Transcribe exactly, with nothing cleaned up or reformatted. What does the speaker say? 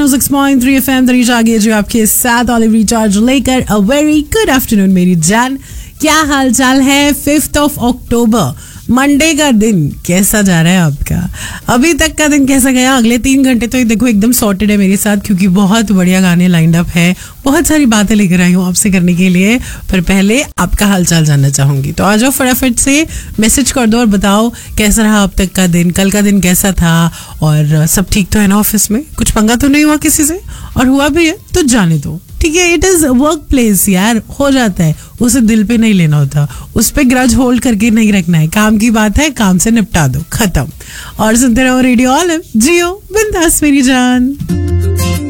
One ओ six point three FM दरीज आगे जो आपके साथ ऑलिव रिचार्ज लेकर अ वेरी गुड आफ्टरनून मेरी जान. क्या हाल चाल है? फिफ्थ ऑफ अक्टूबर मंडे का दिन कैसा जा रहा है आपका? अभी तक का दिन कैसा गया? अगले तीन घंटे तो देखो एकदम सॉर्टेड है मेरे साथ, क्योंकि बहुत बढ़िया गाने लाइंड अप है, बहुत सारी बातें लेकर आई हूँ आपसे करने के लिए. पर पहले आपका हालचाल जानना चाहूंगी, तो आ जाओ फटाफट से मैसेज कर दो और बताओ कैसा रहा अब तक का दिन, कल का दिन कैसा था, और सब ठीक तो है ना? ऑफिस में कुछ पंगा तो नहीं हुआ किसी से? और हुआ भी है तो जाने दो, ठीक है? इट इज वर्क प्लेस यार, हो जाता है, उसे दिल पे नहीं लेना होता, उस पे ग्रज होल्ड करके नहीं रखना है. काम की बात है, काम से निपटा दो, खत्म. और सुनते रहो रेडियो ऑलिव, जियो बिंदास मेरी जान.